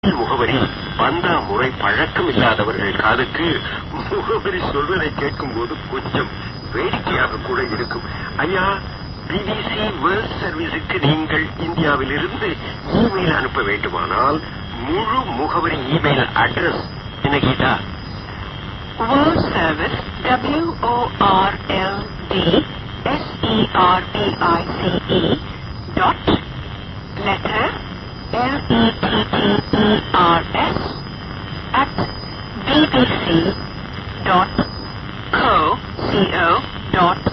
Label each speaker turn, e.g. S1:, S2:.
S1: முகவரி பந்தா முறை பழக்கம் இல்லாதவர்கள் காதுக்கு முகவரி சொல்வதை கேட்கும் போது கொஞ்சம் வேடிக்கையாக கூட இருக்கும். ஐயா, BBC வேர்ல்ட் சர்வீஸுக்கு நீங்கள் இந்தியாவில் இருந்து இமெயில் அனுப்ப வேண்டுமானால் முழு முகவரி இமெயில் அட்ரஸ் என்ன Geetha?
S2: World Service, WORLDSERVICE letter letters@bbc.co.uk